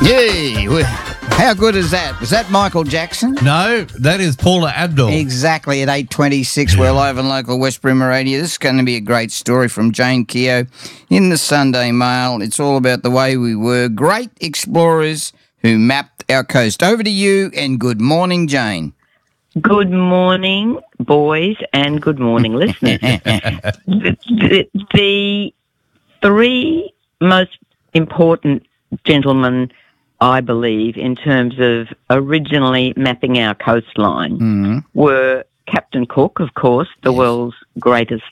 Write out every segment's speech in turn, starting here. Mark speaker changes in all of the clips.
Speaker 1: Yay! How good is that? Was that Michael Jackson?
Speaker 2: No, that is Paula Abdul.
Speaker 1: Exactly, at 8:26, we're live on local West Bremer Radio. This is going to be a great story from Jane Keogh in the Sunday Mail. It's all about the way we were great explorers who mapped our coast. Over to you, and good morning, Jane.
Speaker 3: Good morning, boys, and good morning, listeners. The three most important gentlemen, I believe, in terms of originally mapping our coastline were Captain Cook, of course, the world's greatest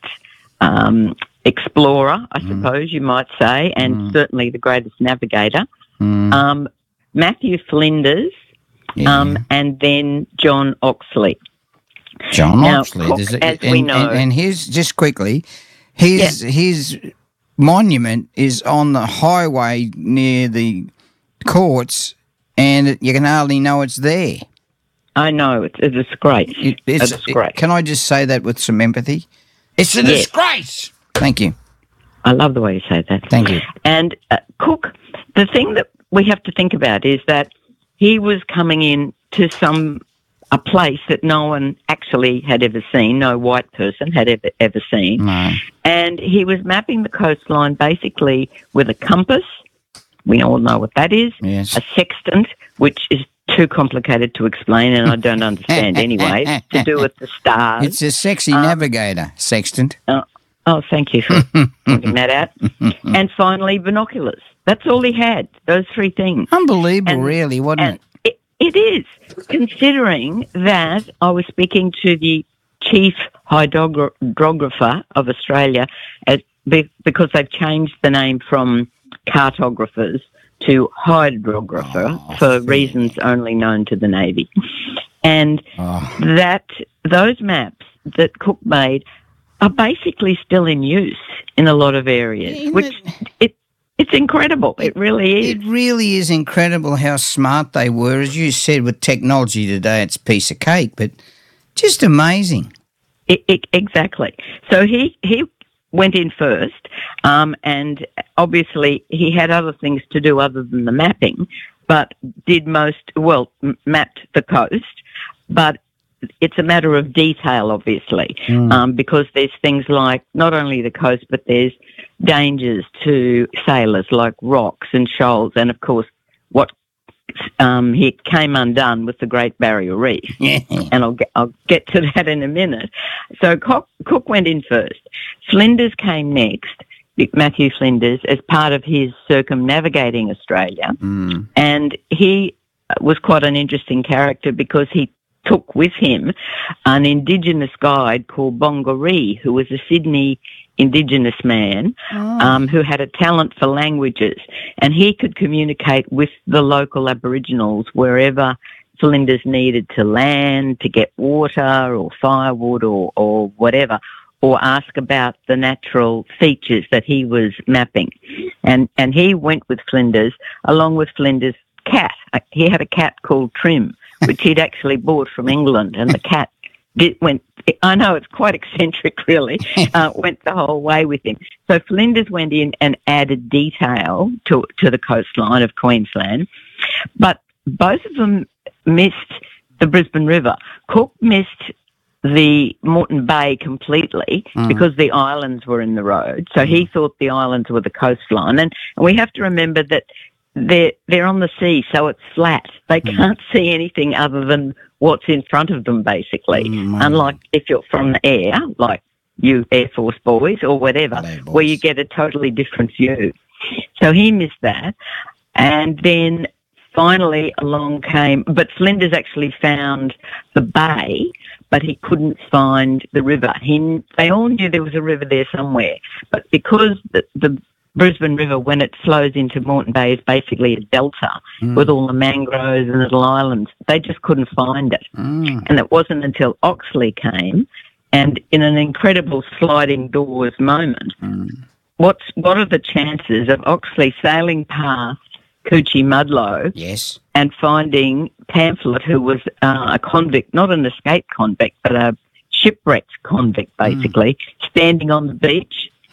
Speaker 3: explorer, I suppose you might say, and certainly the greatest navigator. Matthew Flinders, and then John Oxley.
Speaker 1: John Oxley,
Speaker 3: Cook, we know,
Speaker 1: and his, just quickly, his monument is on the highway near the courts, and you can hardly know it's there.
Speaker 3: I know, it's a disgrace. It's a disgrace.
Speaker 1: Can I just say that with some empathy? It's a disgrace. Thank you.
Speaker 3: I love the way you say that.
Speaker 1: Thank you.
Speaker 3: And Cook, the thing that we have to think about is that he was coming in to a place that no one actually had ever seen, no white person had ever seen.
Speaker 1: No.
Speaker 3: And he was mapping the coastline basically with a compass. We all know what that is.
Speaker 1: Yes.
Speaker 3: A sextant, which is too complicated to explain, and I don't understand anyway. It's to do with the stars.
Speaker 1: It's a sexy navigator, sextant.
Speaker 3: Oh, thank you for pointing that out. And finally, binoculars. That's all he had, those three things.
Speaker 1: Unbelievable, really, wasn't it?
Speaker 3: It is, considering that I was speaking to the chief hydrographer of Australia because they've changed the name from cartographers to hydrographer for reasons only known to the Navy. And those maps that Cook made are basically still in use in a lot of areas, which it's incredible. It really is.
Speaker 1: It really is incredible how smart they were. As you said, with technology today, it's a piece of cake, but just amazing.
Speaker 3: Exactly. So he went in first, and obviously he had other things to do other than the mapping, but mapped the coast, but it's a matter of detail, obviously, because there's things like not only the coast, but there's dangers to sailors like rocks and shoals, and of course what he came undone with the Great Barrier Reef. And I'll get to that in a minute. So Cook went in first. Flinders came next, Matthew Flinders, as part of his circumnavigating Australia, and he was quite an interesting character because he took with him an Indigenous guide called Bongaree, who was a Sydney Indigenous man who had a talent for languages, and he could communicate with the local Aboriginals wherever Flinders needed to land, to get water or firewood or whatever, or ask about the natural features that he was mapping. And he went with Flinders, along with Flinders' cat. He had a cat called Trim, which he'd actually bought from England, and the cat went, I know it's quite eccentric really, went the whole way with him. So Flinders went in and added detail to the coastline of Queensland, but both of them missed the Brisbane River. Cook missed the Moreton Bay completely because the islands were in the road, so he thought the islands were the coastline, and we have to remember that they're on the sea, so it's flat. They can't see anything other than what's in front of them, basically. Unlike if you're from the air, like you Air Force boys or whatever, where you get a totally different view. So he missed that. And then finally along came, but Flinders actually found the bay, but he couldn't find the river. They all knew there was a river there somewhere, but because the Brisbane River, when it flows into Moreton Bay, is basically a delta with all the mangroves and little islands. They just couldn't find it. And it wasn't until Oxley came, and in an incredible sliding doors moment, what are the chances of Oxley sailing past Coochie Mudlow and finding Pamphlet, who was a convict, not an escaped convict, but a shipwrecked convict, basically, standing on the beach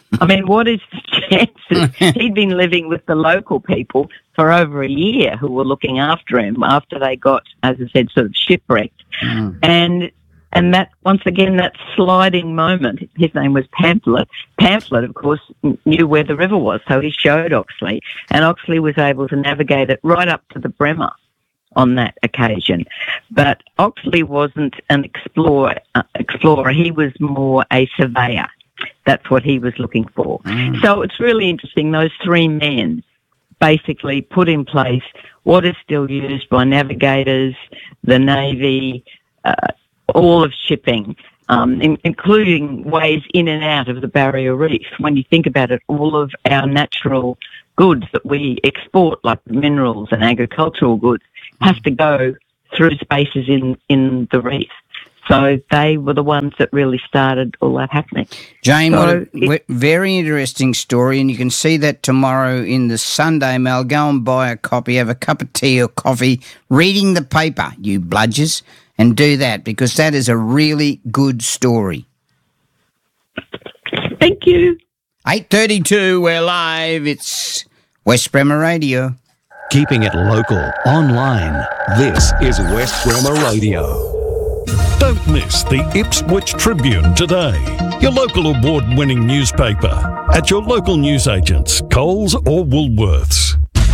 Speaker 3: I mean, what is the chances? He'd been living with the local people for over a year who were looking after him after they got, as I said, sort of shipwrecked. And that, once again, that sliding moment, his name was Pamphlet. Pamphlet, of course, knew where the river was, so he showed Oxley, and Oxley was able to navigate it right up to the Bremer on that occasion. But Oxley wasn't an explorer. He was more a surveyor. That's what he was looking for. So it's really interesting. Those three men basically put in place what is still used by navigators, the Navy, all of shipping, including ways in and out of the Barrier Reef. When you think about it, all of our natural goods that we export, like minerals and agricultural goods, have to go through spaces in the reef. So they were the ones that really started all that happening.
Speaker 1: Jane, what a very interesting story, and you can see that tomorrow in the Sunday Mail. Go and buy a copy, have a cup of tea or coffee, reading the paper, you bludgers, and do that, because that is a really good story.
Speaker 3: Thank you.
Speaker 1: 8:32, we're live. It's West Bremer Radio.
Speaker 4: Keeping it local, online. This is West Bremer Radio.
Speaker 5: Don't miss the Ipswich Tribune today, your local award-winning newspaper, at your local newsagents, Coles or Woolworths.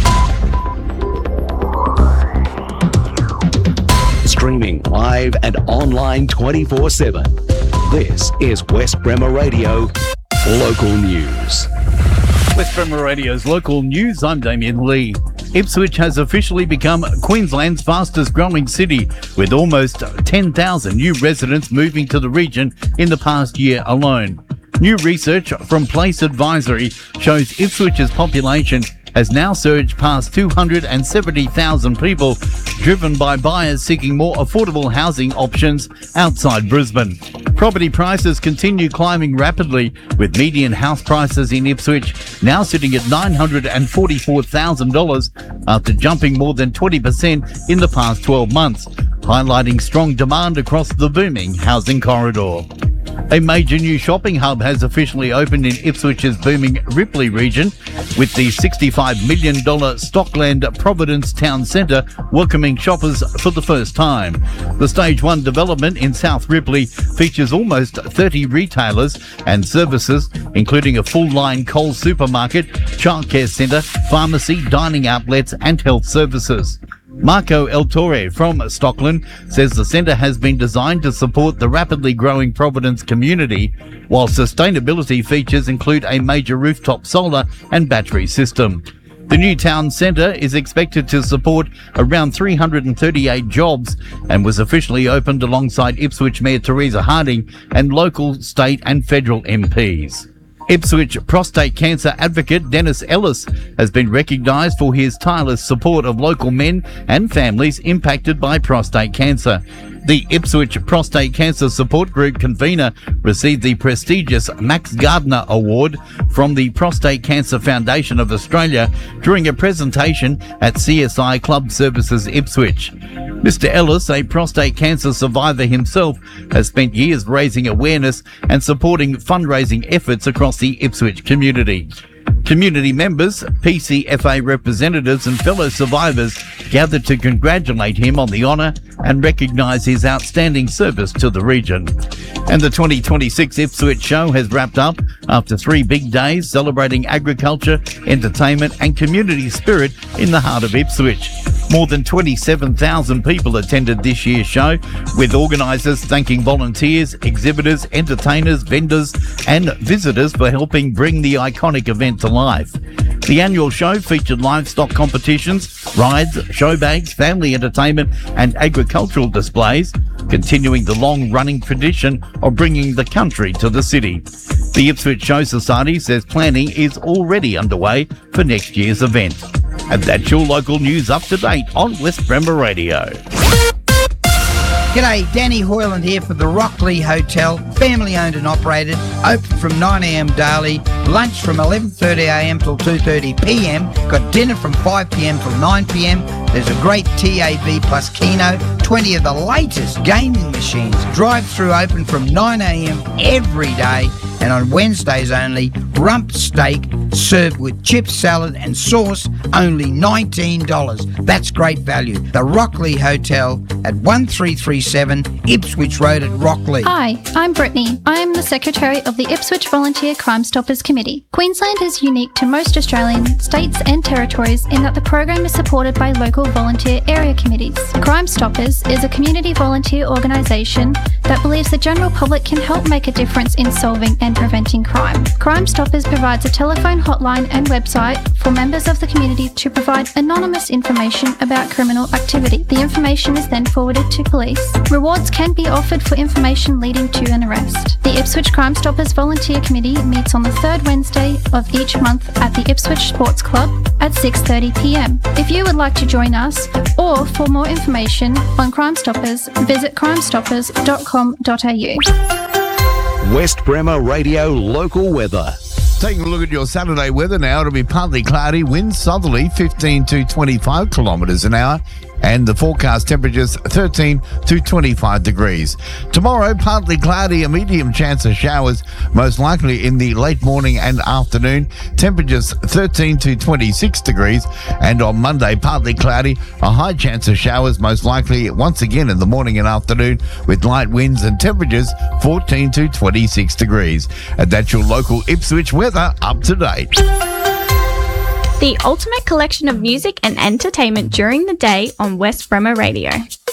Speaker 4: Streaming live and online 24/7. This is West Bremer Radio Local News.
Speaker 2: West Bremer Radio's local news, I'm Damien Lee. Ipswich has officially become Queensland's fastest growing city, with almost 10,000 new residents moving to the region in the past year alone. New research from Place Advisory shows Ipswich's population has now surged past 270,000 people, driven by buyers seeking more affordable housing options outside Brisbane. Property prices continue climbing rapidly, with median house prices in Ipswich now sitting at $944,000 after jumping more than 20% in the past 12 months, highlighting strong demand across the booming housing corridor. A major new shopping hub has officially opened in Ipswich's booming Ripley region, with the $65 million Stockland Providence Town Centre welcoming shoppers for the first time. The Stage 1 development in South Ripley features almost 30 retailers and services, including a full-line Coles supermarket, childcare centre, pharmacy, dining outlets and health services. Marco El Torre from Stockland says the centre has been designed to support the rapidly growing Providence community, while sustainability features include a major rooftop solar and battery system. The new town centre is expected to support around 338 jobs and was officially opened alongside Ipswich Mayor Teresa Harding and local, state and federal MPs. Ipswich prostate cancer advocate Dennis Ellis has been recognised for his tireless support of local men and families impacted by prostate cancer. The Ipswich Prostate Cancer Support Group convener received the prestigious Max Gardner Award from the Prostate Cancer Foundation of Australia during a presentation at CSI Club Services Ipswich. Mr. Ellis, a prostate cancer survivor himself, has spent years raising awareness and supporting fundraising efforts across the Ipswich community. Community members, PCFA representatives and fellow survivors gathered to congratulate him on the honour and recognise his outstanding service to the region. And the 2026 Ipswich Show has wrapped up after 3 big days celebrating agriculture, entertainment and community spirit in the heart of Ipswich. More than 27,000 people attended this year's show, with organisers thanking volunteers, exhibitors, entertainers, vendors and visitors for helping bring the iconic event to life. The annual show featured livestock competitions, rides, show bags, family entertainment and agricultural displays, continuing the long-running tradition of bringing the country to the city. The Ipswich Show Society says planning is already underway for next year's event. And that's your local news up to date on West Bremer Radio.
Speaker 1: G'day, Danny Hoyland here for the Rockley Hotel, family owned and operated, open from 9am daily Lunch from 11:30am till 2:30pm. Got dinner from 5pm till 9pm. There's a great TAV plus Keno, 20 of the latest gaming machines. Drive-through open from 9am every day, and on Wednesdays only, rump steak served with chip salad and sauce, only $19. That's great value. The Rockley Hotel at 1337 Ipswich Road at Rockley.
Speaker 6: Hi, I'm Brittany. I am the Secretary of the Ipswich Volunteer Crime Stoppers Committee. Queensland is unique to most Australian states and territories in that the program is supported by local volunteer area committees. Crime Stoppers is a community volunteer organisation that believes the general public can help make a difference in solving and preventing crime. Crime Stoppers provides a telephone hotline and website for members of the community to provide anonymous information about criminal activity. The information is then forwarded to police. Rewards can be offered for information leading to an arrest. The Ipswich Crime Stoppers Volunteer Committee meets on the third Wednesday of each month at the Ipswich Sports Club at 6:30pm. If you would like to join us, or for more information on Crime Stoppers, visit crimestoppers.com.au.
Speaker 4: West Bremer Radio local weather.
Speaker 2: Taking a look at your Saturday weather now, it'll be partly cloudy, winds southerly 15 to 25 kilometres an hour, and the forecast temperatures 13 to 25 degrees. Tomorrow, partly cloudy, a medium chance of showers, most likely in the late morning and afternoon, temperatures 13 to 26 degrees, and on Monday, partly cloudy, a high chance of showers, most likely once again in the morning and afternoon, with light winds and temperatures 14 to 26 degrees. And that's your local Ipswich weather up to date.
Speaker 7: The ultimate collection of music and entertainment during the day on West Bremer Radio.